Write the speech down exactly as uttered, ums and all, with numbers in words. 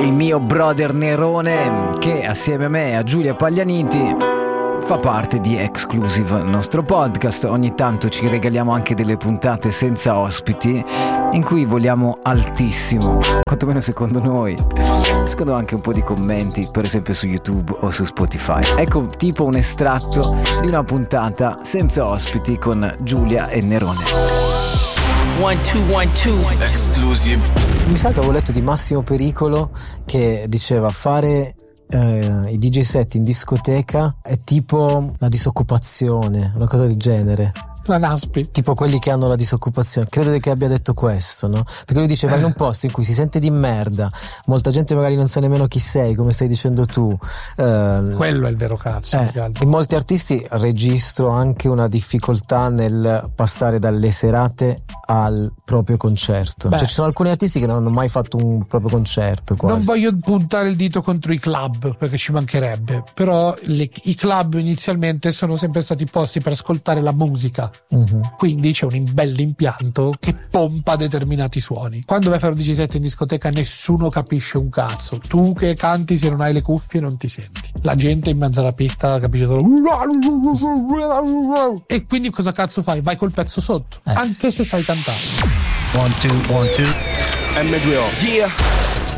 il mio brother Nerone, che assieme a me e a Giulia Paglianiti fa parte di Exclusive, il nostro podcast. Ogni tanto ci regaliamo anche delle puntate senza ospiti, in cui voliamo altissimo, quantomeno secondo noi, secondo anche un po' di commenti, per esempio su YouTube o su Spotify. Ecco tipo un estratto di una puntata senza ospiti con Giulia e Nerone. One, two, one, two. Exclusive. Mi sa che avevo letto di Massimo Pericolo che diceva fare eh, i D J set in discoteca è tipo la disoccupazione, una cosa del genere. La Naspi. Tipo quelli che hanno la disoccupazione. Credo che abbia detto questo, no? Perché lui dice vai in un posto in cui si sente di merda, molta gente magari non sa nemmeno chi sei, come stai dicendo tu. Eh, Quello è il vero cazzo. eh, in molti artisti registro anche una difficoltà nel passare dalle serate al proprio concerto. Beh. Cioè ci sono alcuni artisti che non hanno mai fatto un proprio concerto quasi. Non voglio puntare il dito contro i club perché ci mancherebbe, però le, i club inizialmente sono sempre stati posti per ascoltare la musica. Mm-hmm. Quindi c'è un bel impianto che pompa determinati suoni. Quando vai a fare un D J set in discoteca nessuno capisce un cazzo. Tu che canti, se non hai le cuffie non ti senti. La gente in mezzo alla pista capisce solo. E quindi cosa cazzo fai? Vai col pezzo sotto, eh, anche se sai cantare. One, two, one, two. M due O. Yeah.